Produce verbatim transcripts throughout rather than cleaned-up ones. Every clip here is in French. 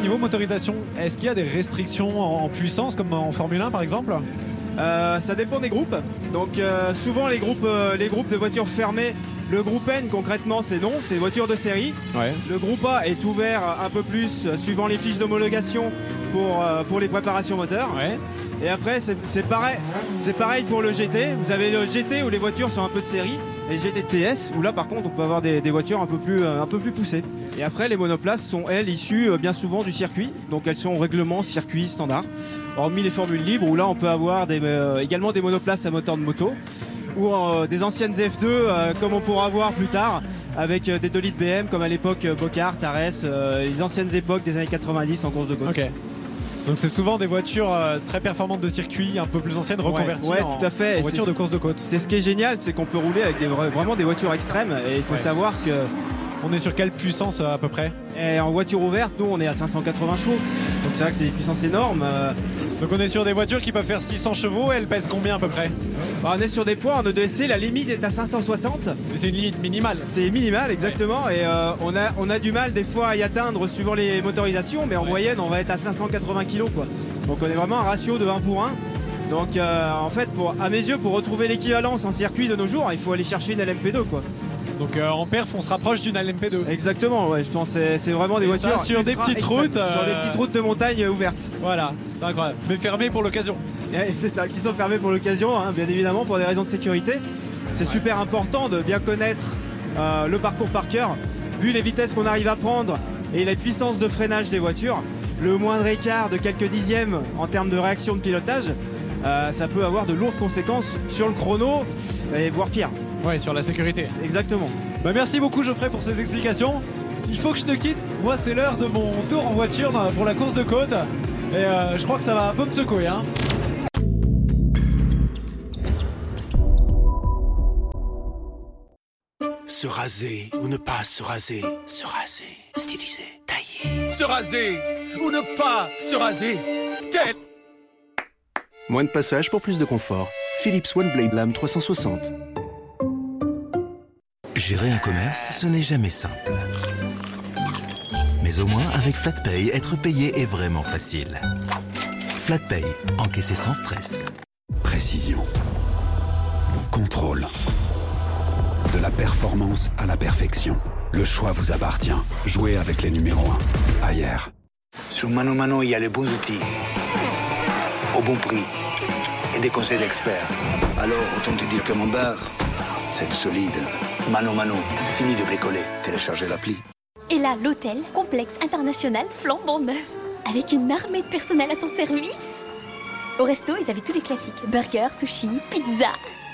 niveau motorisation, est-ce qu'il y a des restrictions en, en puissance comme en Formule un par exemple? euh, Ça dépend des groupes. Donc euh, souvent les groupes, euh, les groupes de voitures fermées, le groupe N concrètement c'est non, c'est voiture de série. Ouais. Le groupe A est ouvert un peu plus euh, suivant les fiches d'homologation pour, euh, pour les préparations moteurs. Ouais. Et après c'est pareil, c'est pareil pour le G T. Vous avez le G T où les voitures sont un peu de série et G T T S où là par contre on peut avoir des, des voitures un peu, plus, euh, un peu plus poussées. Et après les monoplaces sont elles issues euh, bien souvent du circuit, donc elles sont au règlement circuit standard. Hormis les formules libres où là on peut avoir des, euh, également des monoplaces à moteur de moto ou euh, des anciennes F deux euh, comme on pourra voir plus tard avec euh, des deux litres B M comme à l'époque euh, Bocard, Tarès, euh, les anciennes époques des années quatre-vingt-dix en course de côte. Ok. Donc c'est souvent des voitures euh, très performantes de circuit, un peu plus anciennes, reconverties ouais, ouais, en, tout à fait. en voitures de course de côte. C'est ce qui est génial, c'est qu'on peut rouler avec des, vraiment des voitures extrêmes et il faut ouais. savoir que... On est sur quelle puissance euh, à peu près? Et en voiture ouverte, nous on est à cinq cent quatre-vingts chevaux. Donc c'est vrai que c'est des puissances énormes. Euh... Donc on est sur des voitures qui peuvent faire six cents chevaux et elles pèsent combien à peu près? Bah, on est sur des poids en E deux S C, la limite est à cinq cent soixante. C'est une limite minimale. C'est minimal exactement ouais. Et euh, on, a, on a du mal des fois à y atteindre suivant les motorisations, mais en ouais. moyenne on va être à cinq cent quatre-vingts kilos quoi. Donc on est vraiment un ratio de un pour un. Donc euh, en fait pour, à mes yeux pour retrouver l'équivalence en circuit de nos jours, il faut aller chercher une L M P deux quoi. Donc euh, en perf on se rapproche d'une L M P deux. Exactement, ouais, je pense que c'est vraiment des et voitures ça, sur des petites extrêmes, routes euh... sur des petites routes de montagne ouvertes. Voilà, c'est incroyable, mais fermées pour l'occasion. C'est ça, qui sont fermées pour l'occasion, hein, bien évidemment pour des raisons de sécurité. C'est ouais. super important de bien connaître euh, le parcours par cœur, vu les vitesses qu'on arrive à prendre et la puissance de freinage des voitures. Le moindre écart de quelques dixièmes en termes de réaction de pilotage, euh, ça peut avoir de lourdes conséquences sur le chrono et voire pire. Ouais, sur la sécurité. Exactement. Bah merci beaucoup Geoffrey pour ces explications. Il faut que je te quitte. Moi c'est l'heure de mon tour en voiture pour la course de côte. Et euh, je crois que ça va un peu me secouer. Hein. Se raser ou ne pas se raser. Se raser. Styliser. Tailler. Se raser ou ne pas se raser. Tête. Moins de passage pour plus de confort. Philips OneBlade Lame trois cent soixante. Gérer un commerce, ce n'est jamais simple. Mais au moins, avec FlatPay, être payé est vraiment facile. FlatPay, encaisser sans stress. Précision. Contrôle. De la performance à la perfection. Le choix vous appartient. Jouez avec les numéros un. Ayer. Sur Mano Mano, il y a les bons outils. Au bon prix. Et des conseils d'experts. Alors, autant te dire que mon bar, c'est solide. Mano Mano, fini de bricoler. Téléchargez l'appli. Et là, l'hôtel, complexe international flambant neuf. Avec une armée de personnel à ton service. Au resto, ils avaient tous les classiques. Burger, sushi, pizza.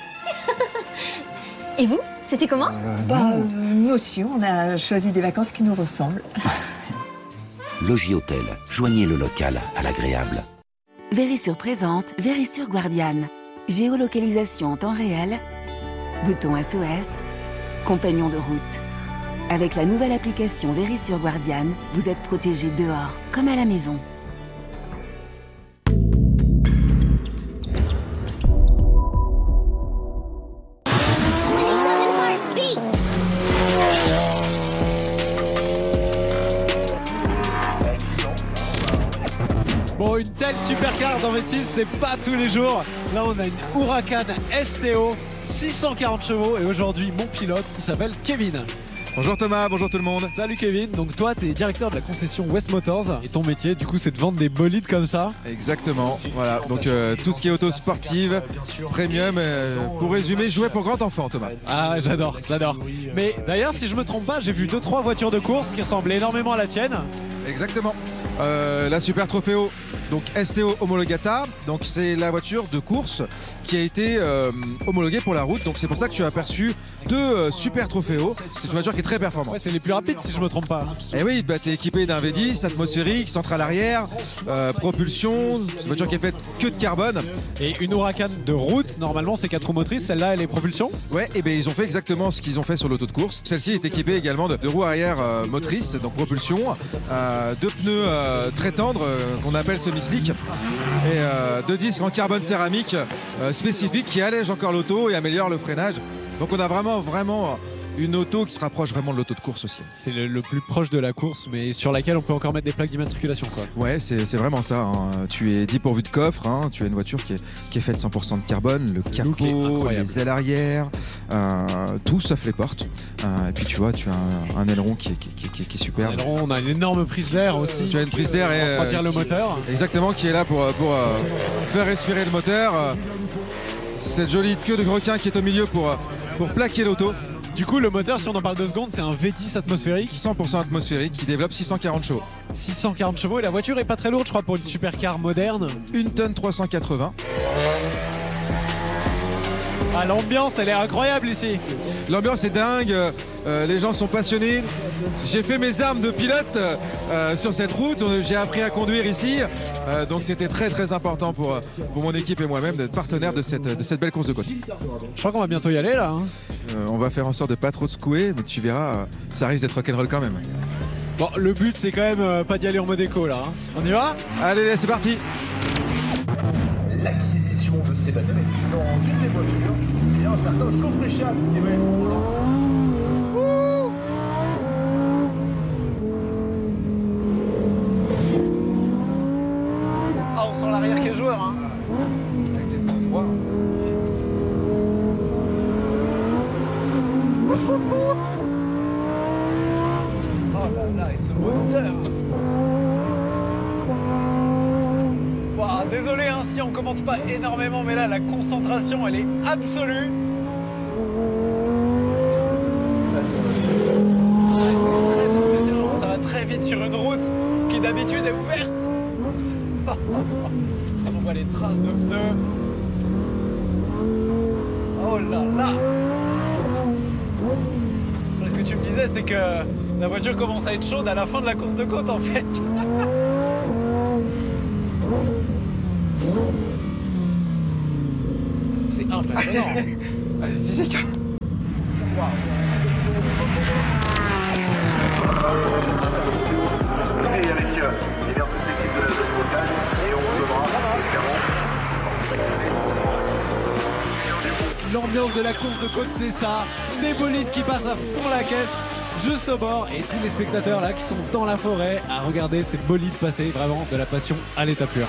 Et vous, c'était comment euh, Bah, euh, nous aussi, on a choisi des vacances qui nous ressemblent. Logis Hôtel, joignez le local à l'agréable. Verisure présente, Verisure Guardian. Géolocalisation en temps réel, bouton S O S, compagnon de route. Avec la nouvelle application Verisure Guardian, vous êtes protégé dehors, comme à la maison. Bon, une telle supercar dans V six, c'est pas tous les jours. Là, on a une Huracan S T O, six cent quarante chevaux. Et aujourd'hui, mon pilote, il s'appelle Kevin. Bonjour Thomas, bonjour tout le monde. Salut Kevin, donc toi tu es directeur de la concession West Motors et ton métier du coup c'est de vendre des bolides comme ça. Exactement, voilà, donc euh, tout ce qui est auto sportive, premium, euh, pour résumer, jouer pour grand enfant Thomas. Ah j'adore, j'adore. Mais d'ailleurs si je me trompe pas, j'ai vu deux trois voitures de course qui ressemblent énormément à la tienne. Exactement, euh, la Super Trofeo, donc S T O homologata, donc c'est la voiture de course qui a été euh, homologuée pour la route, donc c'est pour ça que tu as aperçu deux euh, Super Trofeo. C'est une voiture qui est très performante. Ouais, c'est les plus rapides si je me trompe pas. Et oui, bah, tu es équipé d'un V dix, atmosphérique, centrale arrière, euh, propulsion, c'est une voiture qui est faite que de carbone. Et une Huracan de route, normalement c'est quatre roues motrices, celle-là elle est propulsion. Ouais, et bien ils ont fait exactement ce qu'ils ont fait sur l'auto de course. Celle-ci est équipée également de, de roues arrière euh, motrices, donc propulsion, euh, deux pneus euh, très tendres euh, qu'on appelle semi-slick et euh, deux disques en carbone céramique euh, spécifiques qui allègent encore l'auto et améliorent le freinage. Donc on a vraiment vraiment une auto qui se rapproche vraiment de l'auto de course aussi. C'est le, le plus proche de la course, mais sur laquelle on peut encore mettre des plaques d'immatriculation, quoi. Ouais, c'est c'est vraiment ça. Hein. Tu es dépourvu de coffre, hein. Tu as une voiture qui est, qui est faite cent pour cent de carbone, le capot, les ailes arrière, euh, tout sauf les portes. Euh, et puis tu vois, tu as un, un aileron qui est, qui, qui, qui, qui est superbe. Un aileron, on a une énorme prise d'air aussi. Tu as une prise d'air et on va dire le moteur. Exactement, qui est là pour, pour euh, faire respirer le moteur. Euh, cette jolie queue de requin qui est au milieu pour, pour plaquer l'auto. Du coup, le moteur, si on en parle deux secondes, c'est un V dix atmosphérique. cent pour cent atmosphérique qui développe six cent quarante chevaux. six cent quarante chevaux et la voiture est pas très lourde, je crois, pour une supercar moderne. Une tonne trois cent quatre-vingts. Ah, l'ambiance, elle est incroyable ici. L'ambiance est dingue, euh, les gens sont passionnés. J'ai fait mes armes de pilote euh, sur cette route, j'ai appris à conduire ici. Euh, donc c'était très très important pour, pour mon équipe et moi-même d'être partenaire de cette, de cette belle course de côte. Je crois qu'on va bientôt y aller là. Hein. Euh, on va faire en sorte de pas trop te secouer, mais tu verras, euh, ça risque d'être rock'n'roll quand même. Bon, le but c'est quand même euh, pas d'y aller en mode éco là. Hein. On y va? Allez, c'est parti. L'acquisition de ces batteries dans une des voitures et un certain Chauffe-Richard qui va être au volant. Ah, on sent l'arrière qui est joueur, hein. Avec des pneus froids. Oh là là, et ce moteur. Wow, désolé hein, si on commente pas énormément, mais là la concentration elle est absolue. Ça va très vite sur une route qui d'habitude est ouverte. On voit les traces de pneus. Oh là là. Ce que tu me disais c'est que la voiture commence à être chaude à la fin de la course de côte en fait. C'est impressionnant. Allez, physique. Wow. Et avec euh, les verres de l'équipe de la zone blocage, et on devra L'ambiance de la course de côte, c'est ça. Des bolides qui passent à fond la caisse, juste au bord, et tous les spectateurs là qui sont dans la forêt à regarder ces bolides passer, vraiment de la passion à l'état pur.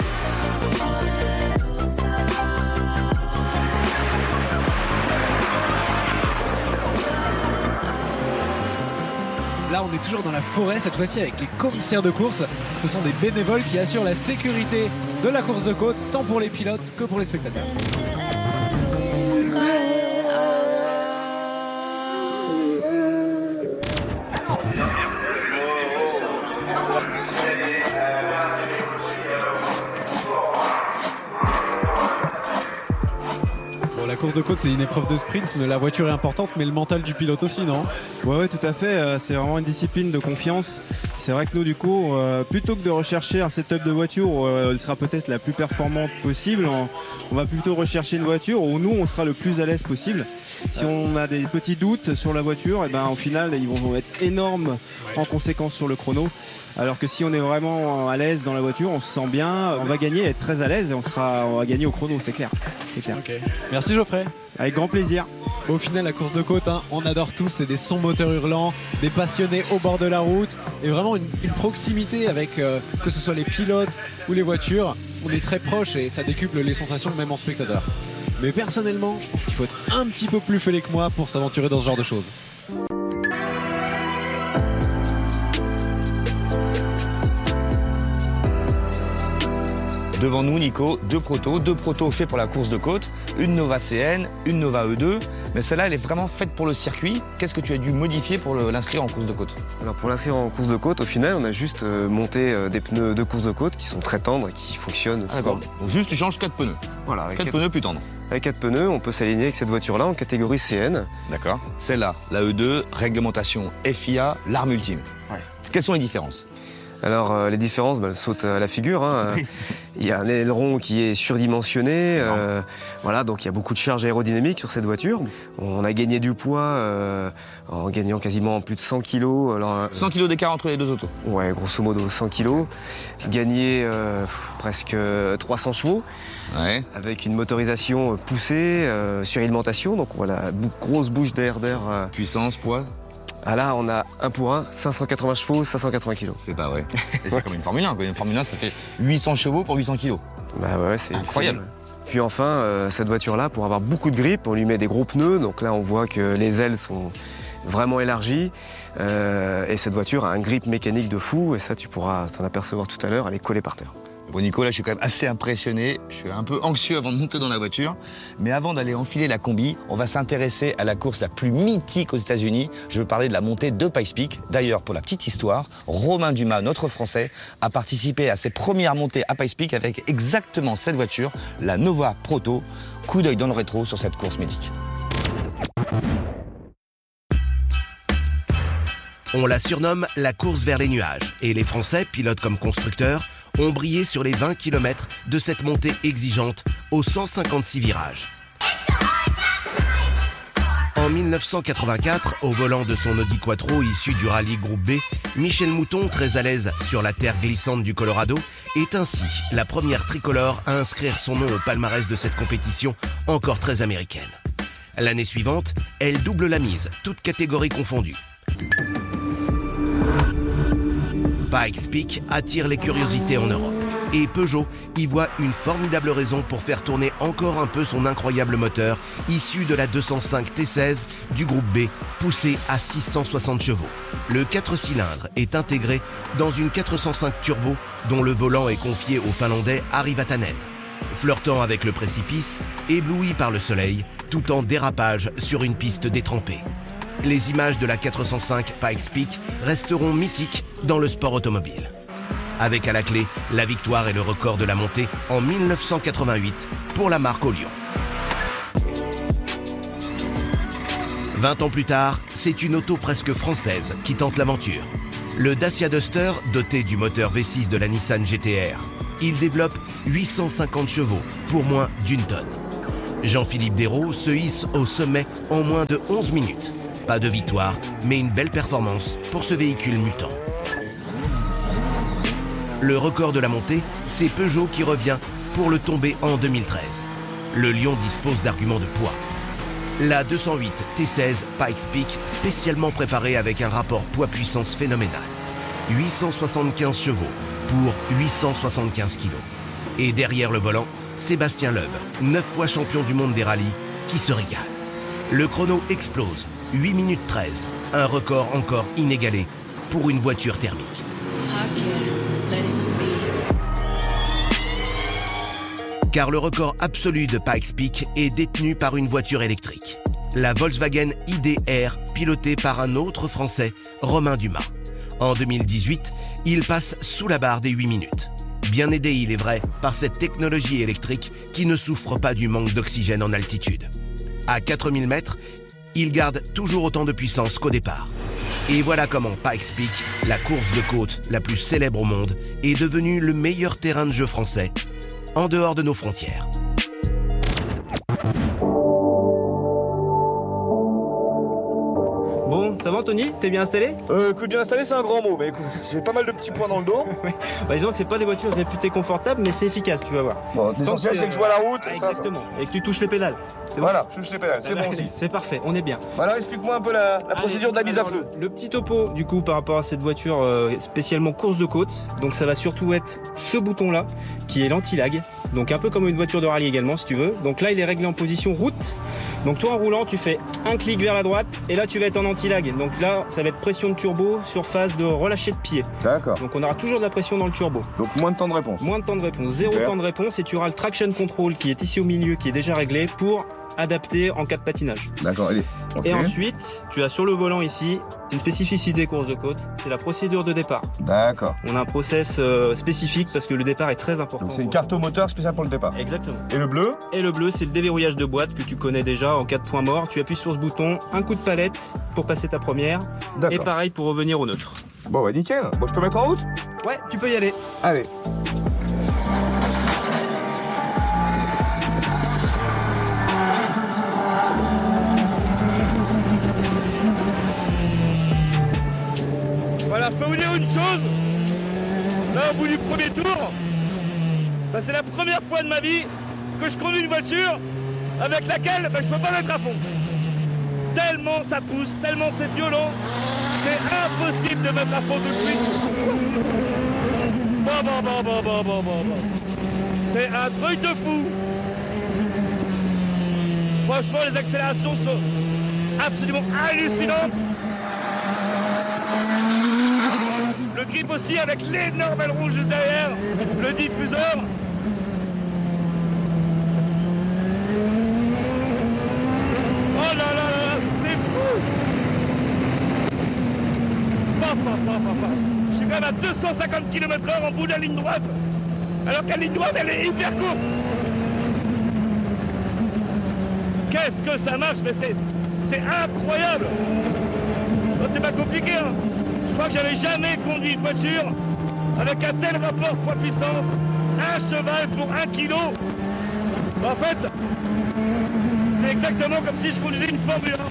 Là, on est toujours dans la forêt, cette fois-ci avec les commissaires de course. Ce sont des bénévoles qui assurent la sécurité de la course de côte, tant pour les pilotes que pour les spectateurs. La course de côte, c'est une épreuve de sprint, mais la voiture est importante, mais le mental du pilote aussi, non? Ouais, ouais, tout à fait. C'est vraiment une discipline de confiance. C'est vrai que nous, du coup, euh, plutôt que de rechercher un setup de voiture où euh, elle sera peut-être la plus performante possible, on, on va plutôt rechercher une voiture où nous, on sera le plus à l'aise possible. Si on a des petits doutes sur la voiture, et ben, au final, ils vont être énormes en conséquence sur le chrono. Alors que si on est vraiment à l'aise dans la voiture, on se sent bien, on va gagner, être très à l'aise et on, sera, on va gagner au chrono, c'est clair. C'est clair. Okay. Merci Geoffrey. Avec grand plaisir. Au final, la course de côte, hein, on adore tous, c'est des sons moteurs hurlants, des passionnés au bord de la route et vraiment une, une proximité avec euh, que ce soit les pilotes ou les voitures. On est très proches et ça décuple les sensations même en spectateur. Mais personnellement, je pense qu'il faut être un petit peu plus fêlé que moi pour s'aventurer dans ce genre de choses. Devant nous, Nico, deux protos, deux protos faits pour la course de côte, une Nova C N, une Nova E deux, mais celle-là, elle est vraiment faite pour le circuit. Qu'est-ce que tu as dû modifier pour l'inscrire en course de côte? Alors pour l'inscrire en course de côte, au final, on a juste euh, monté euh, des pneus de course de côte qui sont très tendres et qui fonctionnent. Ah, d'accord. Donc juste, tu changes quatre pneus. Voilà, avec quatre, quatre pneus plus tendres. Avec quatre pneus, on peut s'aligner avec cette voiture-là en catégorie C N. D'accord. Celle-là, la E deux, réglementation F I A, l'arme ultime. Ouais. Quelles sont les différences? Alors euh, les différences bah, sautent à la figure. Hein. Il y a un aileron qui est surdimensionné. Euh, voilà, donc il y a beaucoup de charge aérodynamique sur cette voiture. On a gagné du poids euh, en gagnant quasiment plus de cent kilos. Alors, cent kilos d'écart entre les deux autos. Ouais, grosso modo cent kilos. Gagné euh, presque trois cents chevaux. Ouais. Avec une motorisation poussée, euh, suralimentation. Donc voilà, bou grosse bouche d'air d'air. Euh. Puissance, poids. Ah là, on a un pour un, cinq cent quatre-vingts chevaux, cinq cent quatre-vingts kilos. C'est pas vrai. Et c'est comme une Formule un, quoi. Une Formule un, ça fait huit cents chevaux pour huit cents kilos. Bah ouais, c'est incroyable. Puis enfin, euh, cette voiture-là, pour avoir beaucoup de grippe, on lui met des gros pneus. Donc là, on voit que les ailes sont vraiment élargies. Euh, et cette voiture a un grip mécanique de fou. Et ça, tu pourras t'en apercevoir tout à l'heure, elle est collée par terre. Bon Nico, là je suis quand même assez impressionné, je suis un peu anxieux avant de monter dans la voiture, mais avant d'aller enfiler la combi, on va s'intéresser à la course la plus mythique aux États-Unis. Je veux parler de la montée de Pikes Peak. D'ailleurs, pour la petite histoire, Romain Dumas, notre Français, a participé à ses premières montées à Pikes Peak avec exactement cette voiture, la Nova Proto. Coup d'œil dans le rétro sur cette course mythique. On la surnomme la course vers les nuages, et les Français, pilotes comme constructeurs, ont brillé sur les vingt kilomètres de cette montée exigeante aux cent cinquante-six virages. En mille neuf cent quatre-vingt-quatre, au volant de son Audi Quattro issu du rallye Groupe B, Michel Mouton, très à l'aise sur la terre glissante du Colorado, est ainsi la première tricolore à inscrire son nom au palmarès de cette compétition encore très américaine. L'année suivante, elle double la mise, toutes catégories confondues. Pikes Peak attire les curiosités en Europe. Et Peugeot y voit une formidable raison pour faire tourner encore un peu son incroyable moteur issu de la deux cent cinq T seize du groupe B, poussé à six cent soixante chevaux. Le quatre cylindres est intégré dans une quatre cent cinq turbo dont le volant est confié au Finlandais Ari Vatanen. Flirtant avec le précipice, ébloui par le soleil, tout en dérapage sur une piste détrempée. Les images de la quatre cent cinq Pikes Peak resteront mythiques dans le sport automobile. Avec à la clé la victoire et le record de la montée en mille neuf cent quatre-vingt-huit pour la marque au Lion. vingt ans plus tard, c'est une auto presque française qui tente l'aventure. Le Dacia Duster, doté du moteur V six de la Nissan G T R. Il développe huit cent cinquante chevaux pour moins d'une tonne. Jean-Philippe Dérault se hisse au sommet en moins de onze minutes. Pas de victoire, mais une belle performance pour ce véhicule mutant. Le record de la montée, c'est Peugeot qui revient pour le tomber en deux mille treize. Le Lion dispose d'arguments de poids. La deux cent huit T seize Pikes Peak, spécialement préparée avec un rapport poids-puissance phénoménal. huit cent soixante-quinze chevaux pour huit cent soixante-quinze kilos. Et derrière le volant, Sébastien Loeb, neuf fois champion du monde des rallyes, qui se régale. Le chrono explose, huit minutes treize, un record encore inégalé pour une voiture thermique. Car le record absolu de Pikes Peak est détenu par une voiture électrique. La Volkswagen I D R, pilotée par un autre Français, Romain Dumas. En deux mille dix-huit, il passe sous la barre des huit minutes. Bien aidé, il est vrai, par cette technologie électrique qui ne souffre pas du manque d'oxygène en altitude. À quatre mille mètres, il garde toujours autant de puissance qu'au départ. Et voilà comment Pikes Peak, la course de côte la plus célèbre au monde, est devenue le meilleur terrain de jeu français, en dehors de nos frontières. Bon, ça va Anthony? T'es bien installé? Euh, écoute, bien installé, c'est un grand mot, mais écoute, j'ai pas mal de petits points dans le dos. Bah, disons que c'est pas des voitures réputées confortables, mais c'est efficace, tu vas voir. Bon, l'essentiel, c'est que je vois la route. Ah, exactement, et que tu touches les pédales. Voilà, je touche les pédales, c'est bon aussi. C'est parfait, on est bien. Alors, explique-moi un peu la, la procédure de la mise à feu. Le petit topo, du coup, par rapport à cette voiture euh, spécialement course de côte, donc ça va surtout être ce bouton-là, qui est l'anti-lag. Donc un peu comme une voiture de rallye également, si tu veux. Donc là, il est réglé en position route. Donc toi, en roulant, tu fais un clic vers la droite, et là, tu vas être en anti-lag. Donc là, ça va être pression de turbo sur phase de relâcher de pied. D'accord. Donc on aura toujours de la pression dans le turbo. Donc moins de temps de réponse. Moins de temps de réponse, zéro Super. temps de réponse, et tu auras le traction control qui est ici au milieu, qui est déjà réglé pour adapter en cas de patinage. D'accord, allez. Okay. Et ensuite, tu as sur le volant ici une spécificité course de côte, c'est la procédure de départ. D'accord. On a un process euh, spécifique parce que le départ est très important. Donc c'est une carte au moteur spéciale pour le départ. Exactement. Et le bleu? Et le bleu, c'est le déverrouillage de boîte que tu connais déjà en cas de point mort. Tu appuies sur ce bouton, un coup de palette pour passer ta première. Et pareil pour revenir au neutre. Bon bah nickel. Bon, je peux mettre en route? Ouais, tu peux y aller. Allez. Voilà, je peux vous dire une chose. Là, au bout du premier tour, bah, c'est la première fois de ma vie que je conduis une voiture avec laquelle bah, je peux pas mettre à fond. Tellement ça pousse, tellement c'est violent, c'est impossible de mettre à fond tout de suite. Bon, bon, bon, bon, bon, bon, bon, bon. C'est un truc de fou. Franchement, les accélérations sont absolument hallucinantes. Le grip aussi avec l'énorme aileron juste derrière, le diffuseur. Oh là là là là, c'est fou. Pa, pa, pa, pa, pa. Je suis quand même à deux cent cinquante kilomètres heure en bout de la ligne droite, alors que la ligne droite elle est hyper courte. Qu'est-ce que ça marche, mais c'est c'est incroyable. Oh, c'est pas compliqué, hein. Je crois que j'avais jamais conduit une voiture avec un tel rapport poids-puissance, un cheval pour un kilo. En fait, c'est exactement comme si je conduisais une Formule un.